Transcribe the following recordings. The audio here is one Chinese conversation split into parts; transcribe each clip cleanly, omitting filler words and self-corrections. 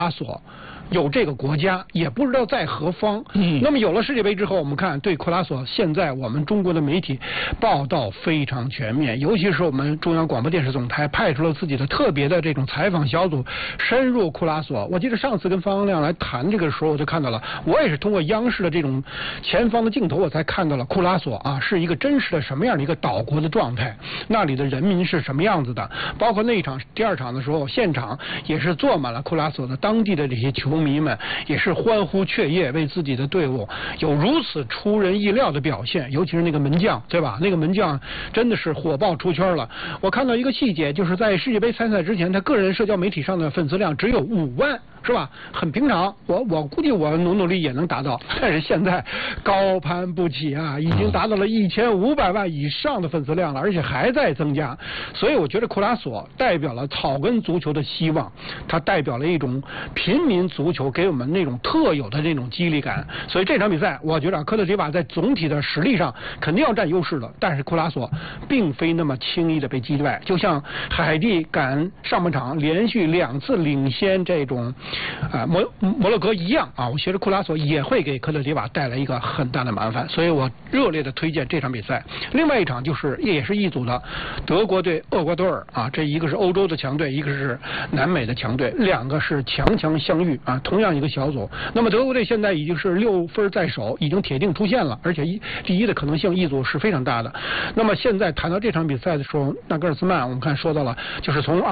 拉索有这个国家，也不知道在何方。那么有了世界杯之后，我们看对库拉索现在我们中国的媒体报道非常全面，尤其是我们中央广播电视总台派出了自己的特别的这种采访小组，深入库拉索。我记得上次跟方亮来谈这个时候，我就看到了，我也是通过央视的这种前方的镜头，我才看到了库拉索啊是一个真实的什么样的一个岛国的状态，那里的人民是什么样子的，包括那一场第二场的时候，现场也是坐满了库拉索的当地的这些球迷们，也是欢呼雀跃，为自己的队伍有如此出人意料的表现，尤其是那个门将，对吧？那个门将真的是火爆出圈了。我看到一个细节，就是在世界杯参赛之前，他个人社交媒体上的粉丝量只有5万。是吧？很平常，我估计我努力也能达到，但是现在高攀不起啊，已经达到了1500万以上的粉丝量了，而且还在增加。所以我觉得库拉索代表了草根足球的希望，它代表了一种平民足球给我们那种特有的这种激励感。所以这场比赛，我觉得科特迪瓦在总体的实力上肯定要占优势的，但是库拉索并非那么轻易的被击败，就像海地赶上半场连续2次领先这种。摩洛哥一样啊，我觉得库拉索也会给科特迪瓦带来一个很大的麻烦，所以我热烈的推荐这场比赛。另外一场就是也是一组的德国对厄瓜多尔啊，这一个是欧洲的强队，一个是南美的强队，两个是强相遇啊，同样一个小组。那么德国队现在已经是6分在手，已经铁定出线了，而且第一的可能性一组是非常大的。那么现在谈到这场比赛的时候，纳格尔斯曼我们看说到了，就是从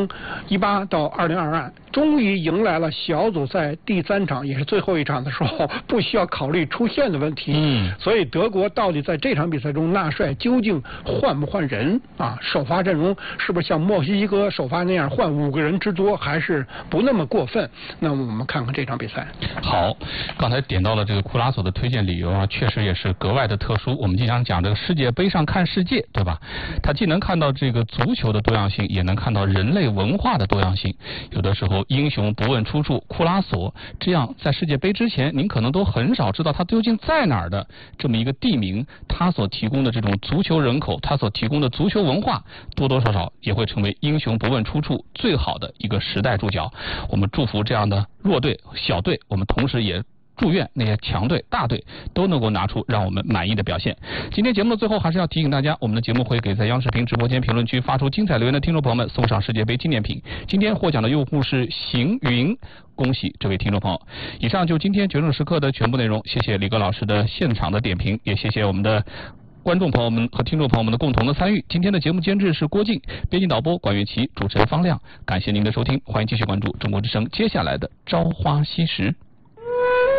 2018到2022，终于迎来了小组赛第3场也是最后一场的时候不需要考虑出线的问题。所以德国到底在这场比赛中纳帅究竟换不换人啊？首发阵容是不是像墨西哥首发那样换5个人之多，还是不那么过分？那么我们看看这场比赛。 好，刚才点到了这个库拉索的推荐理由啊，确实也是格外的特殊。我们经常讲这个世界杯上看世界，对吧？他既能看到这个足球的多样性，也能看到人类文化的多样性。有的时候英雄不问出处，库拉索这样在世界杯之前您可能都很少知道他究竟在哪儿的这么一个地名，他所提供的这种足球人口，他所提供的足球文化，多多少少也会成为英雄不问出处最好的一个时代注脚。我们祝福这样的弱队小队，我们同时也祝愿那些强队大队都能够拿出让我们满意的表现。今天节目的最后还是要提醒大家，我们的节目会给在央视频直播间评论区发出精彩留言的听众朋友们送上世界杯纪念品。今天获奖的用户是行云，恭喜这位听众朋友。以上就今天决胜时刻的全部内容，谢谢李哥老师的现场的点评，也谢谢我们的观众朋友们和听众朋友们的共同的参与。今天的节目监制是郭靖，编辑导播管乐琪，主持人方亮。感谢您的收听，欢迎继续关注中国之声接下来的朝花夕拾。